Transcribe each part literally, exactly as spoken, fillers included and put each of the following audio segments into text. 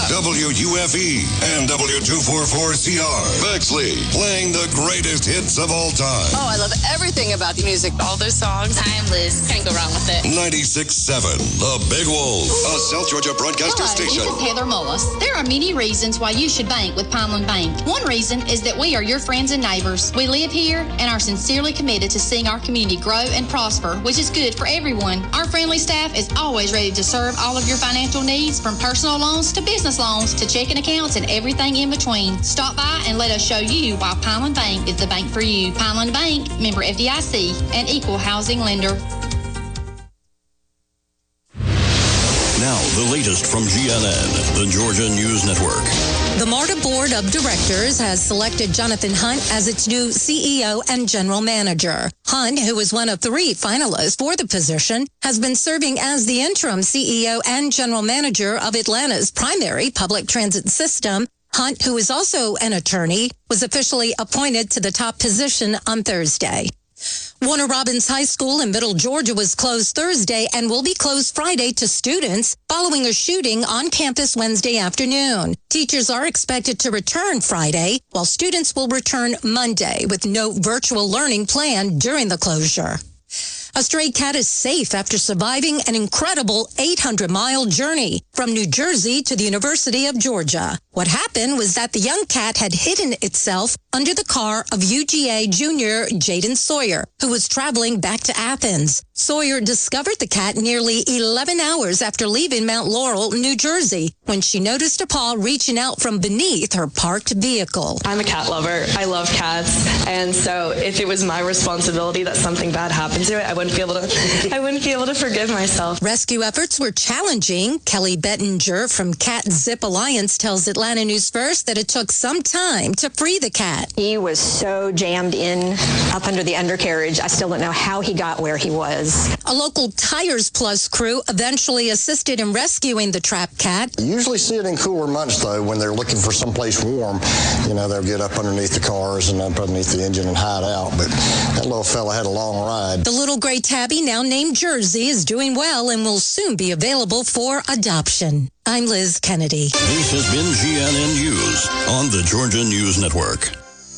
W U F E, and W two forty-four C R. Bexley, playing the greatest hits of all time. Oh, I love everything about the music. All those songs. Timeless. Can't go wrong with it. ninety-six point seven, The Big Wolf, a South Georgia broadcaster Hello, station. this is Heather Mullis. There are many reasons why you should bank with Pineland Bank. One reason is that we are your friends and neighbors. We live here and are sincerely committed to seeing our community grow and prosper, which is good for everyone. Our friendly staff is always ready to serve all of your financial needs, from personal loans to business loans to checking accounts and everything in between. Stop by and let us show you why Pineland Bank is the bank for you. Pineland Bank, member F D I C, and equal housing lender. Now, the latest from G N N, the Georgia News Network. The MARTA Board of Directors has selected Jonathan Hunt as its new C E O and general manager. Hunt, who was one of three finalists for the position, has been serving as the interim C E O and general manager of Atlanta's primary public transit system. Hunt, who is also an attorney, was officially appointed to the top position on Thursday. Warner Robins High School in Middle Georgia was closed Thursday and will be closed Friday to students following a shooting on campus Wednesday afternoon. Teachers are expected to return Friday, while students will return Monday with no virtual learning planned during the closure. A stray cat is safe after surviving an incredible eight hundred mile journey from New Jersey to the University of Georgia. What happened was that the young cat had hidden itself under the car of U G A junior Jaden Sawyer, who was traveling back to Athens. Sawyer discovered the cat nearly eleven hours after leaving Mount Laurel, New Jersey, when she noticed a paw reaching out from beneath her parked vehicle. I'm a cat lover. I love cats. And so if it was my responsibility that something bad happened to it, I wouldn't be able to, I wouldn't be able to forgive myself. Rescue efforts were challenging. Kelly Bettinger from Cat Zip Alliance tells Atlanta News First that it took some time to free the cat. He was so jammed in up under the undercarriage. I still don't know how he got where he was. A local Tires Plus crew eventually assisted in rescuing the trapped cat. You usually see it in cooler months, though, when they're looking for someplace warm. You know, they'll get up underneath the cars and up underneath the engine and hide out. But that little fella had a long ride. The little gray tabby, now named Jersey, is doing well and will soon be available for adoption. I'm Liz Kennedy. This has been G N N News on the Georgia News Network.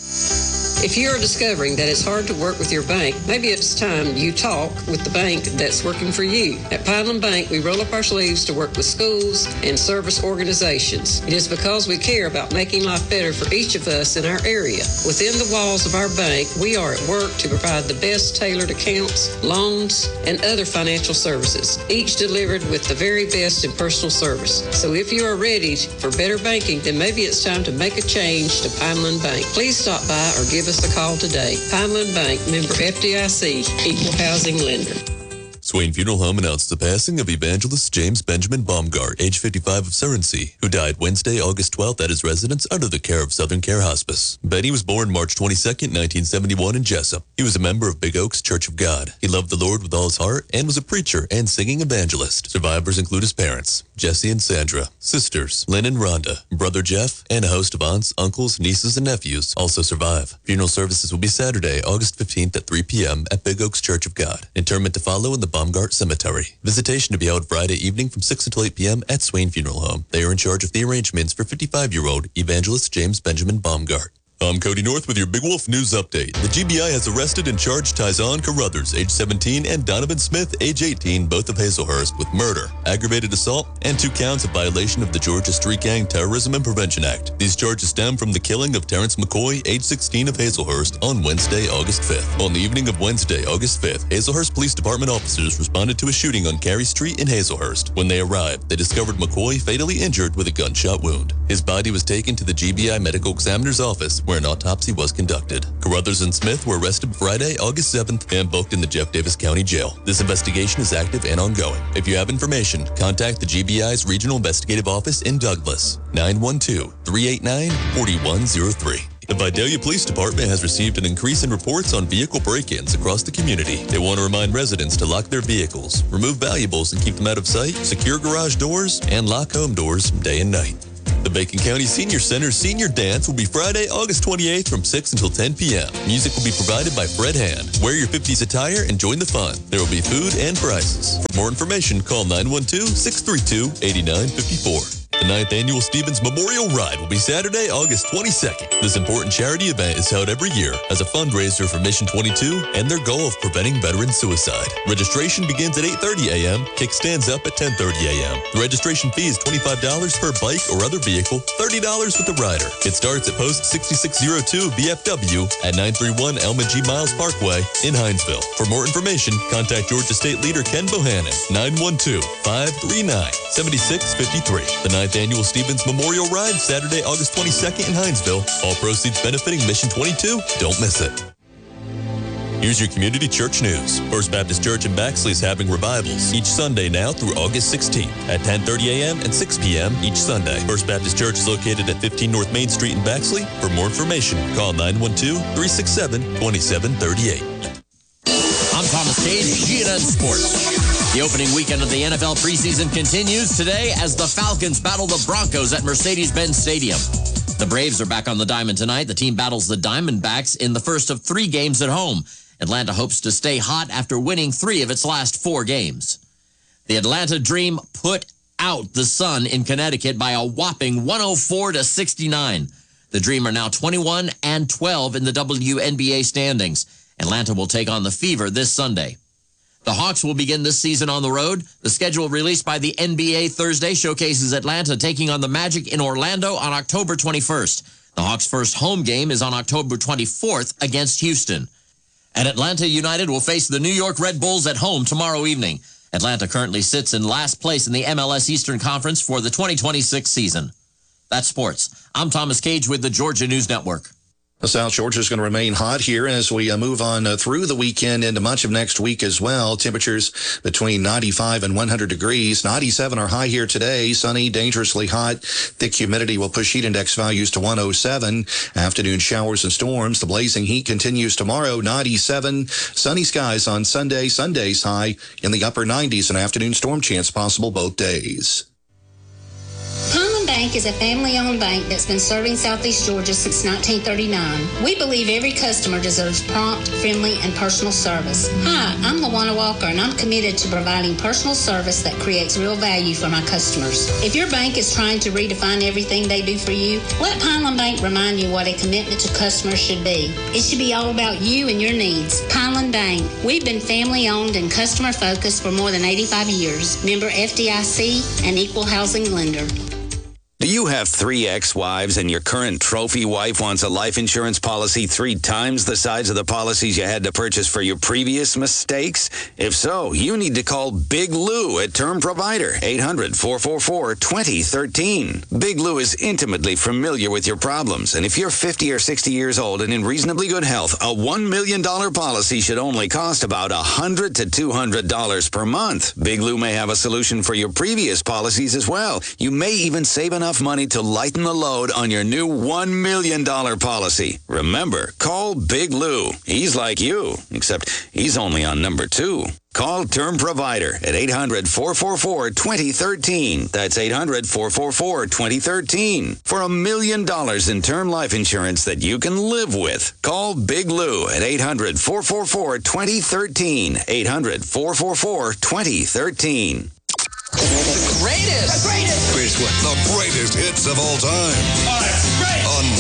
If you are discovering that it's hard to work with your bank, maybe it's time you talk with the bank that's working for you. At Pineland Bank, we roll up our sleeves to work with schools and service organizations. It is because we care about making life better for each of us in our area. Within the walls of our bank, we are at work to provide the best tailored accounts, loans, and other financial services, each delivered with the very best in personal service. So if you are ready for better banking, then maybe it's time to make a change to Pineland Bank. Please stop by or give us a call today. Pineland Bank, member F D I C, equal housing lender. Swain Funeral Home announced the passing of evangelist James Benjamin Baumgart, age fifty-five, of Surrensea, who died Wednesday, August twelfth at his residence under the care of Southern Care Hospice. Benny was born March twenty-second, nineteen seventy-one in Jessup. He was a member of Big Oaks Church of God. He loved the Lord with all his heart and was a preacher and singing evangelist. Survivors include his parents, Jesse and Sandra, sisters, Lynn and Rhonda, brother Jeff, and a host of aunts, uncles, nieces, and nephews also survive. Funeral services will be Saturday, August fifteenth at three p.m. at Big Oaks Church of God. Interment to follow in the Baumgart Cemetery. Visitation to be held Friday evening from six until eight p.m. at Swain Funeral Home. They are in charge of the arrangements for fifty-five-year-old evangelist James Benjamin Baumgart. I'm Cody North with your Big Wolf News Update. The G B I has arrested and charged Tyzon Carruthers, age seventeen, and Donovan Smith, age eighteen, both of Hazelhurst, with murder, aggravated assault, and two counts of violation of the Georgia Street Gang Terrorism and Prevention Act. These charges stem from the killing of Terrence McCoy, age sixteen, of Hazelhurst on Wednesday, August fifth. On the evening of Wednesday, August fifth, Hazelhurst Police Department officers responded to a shooting on Carey Street in Hazelhurst. When they arrived, they discovered McCoy fatally injured with a gunshot wound. His body was taken to the G B I medical examiner's office, where an autopsy was conducted. Carruthers and Smith were arrested Friday, August seventh, and booked in the Jeff Davis County Jail. This investigation is active and ongoing. If you have information, contact the G B I's Regional Investigative Office in Douglas, nine one two, three eight nine, four one zero three. The Vidalia Police Department has received an increase in reports on vehicle break-ins across the community. They want to remind residents to lock their vehicles, remove valuables and keep them out of sight, secure garage doors, and lock home doors day and night. The Bacon County Senior Center Senior Dance will be Friday, August twenty-eighth from six until ten p.m. Music will be provided by Fred Hand. Wear your fifties attire and join the fun. There will be food and prizes. For more information, call nine one two, six three two, eight nine five four. The ninth Annual Stevens Memorial Ride will be Saturday, August twenty-second. This important charity event is held every year as a fundraiser for Mission twenty-two and their goal of preventing veteran suicide. Registration begins at eight thirty a.m., kickstands up at ten thirty a.m. The registration fee is twenty-five dollars per bike or other vehicle, thirty dollars with the rider. It starts at Post sixty-six oh two B F W at nine thirty-one Elma G. Miles Parkway in Hinesville. For more information, contact Georgia State Leader Ken Bohannon, nine one two, five three nine, seven six five three. The ninth Annual Stevens Memorial Ride, Saturday, August twenty-second in Hinesville. All proceeds benefiting Mission twenty-two. Don't miss it. Here's your community church news. First Baptist Church in Baxley is having revivals each Sunday now through August sixteenth at ten thirty a.m. and six p.m. each Sunday. First Baptist Church is located at fifteen North Main Street in Baxley. For more information, call nine one two, three six seven, two seven three eight. I'm Thomas Cage, G N N Sports. The opening weekend of the N F L preseason continues today as the Falcons battle the Broncos at Mercedes-Benz Stadium. The Braves are back on the diamond tonight. The team battles the Diamondbacks in the first of three games at home. Atlanta hopes to stay hot after winning three of its last four games. The Atlanta Dream put out the Sun in Connecticut by a whopping one oh four to sixty-nine. The Dream are now twenty-one and twelve in the W N B A standings. Atlanta will take on the Fever this Sunday. The Hawks will begin this season on the road. The schedule released by the N B A Thursday showcases Atlanta taking on the Magic in Orlando on October twenty-first. The Hawks' first home game is on October twenty-fourth against Houston. And Atlanta United will face the New York Red Bulls at home tomorrow evening. Atlanta currently sits in last place in the M L S Eastern Conference for the twenty twenty-six season. That's sports. I'm Thomas Cage with the Georgia News Network. South Georgia is going to remain hot here as we uh, move on uh, through the weekend into much of next week as well. Temperatures between ninety-five and one hundred degrees. ninety-seven are high here today. Sunny, dangerously hot. Thick humidity will push heat index values to one oh seven. Afternoon showers and storms. The blazing heat continues tomorrow. ninety-seven. Sunny skies on Sunday. Sunday's high in the upper nineties. An afternoon storm chance possible both days. Bank is a family-owned bank that's been serving Southeast Georgia since nineteen thirty-nine. We believe every customer deserves prompt, friendly, and personal service. Hi, I'm LaWanna Walker, and I'm committed to providing personal service that creates real value for my customers. If your bank is trying to redefine everything they do for you, let Pineland Bank remind you what a commitment to customers should be. It should be all about you and your needs. Pineland Bank. We've been family-owned and customer-focused for more than eighty-five years. Member F D I C and equal housing lender. Do you have three ex-wives and your current trophy wife wants a life insurance policy three times the size of the policies you had to purchase for your previous mistakes? If so, you need to call Big Lou at Term Provider, eight hundred, four four four, two oh one three. Big Lou is intimately familiar with your problems, and if you're fifty or sixty years old and in reasonably good health, a one million dollars policy should only cost about one hundred to two hundred dollars per month. Big Lou may have a solution for your previous policies as well. You may even save enough money to lighten the load on your new one million dollars policy. Remember, call Big Lou. He's like you, except he's only on number two. Call Term Provider at eight hundred, four four four, two oh one three. That's eight hundred, four four four, two oh one three. For a million dollars in term life insurance that you can live with. Call Big Lou at eight hundred, four four four, two oh one three. eight hundred, four four four, two oh one three. The greatest. The greatest. Greatest what? The greatest hits of all time. All right.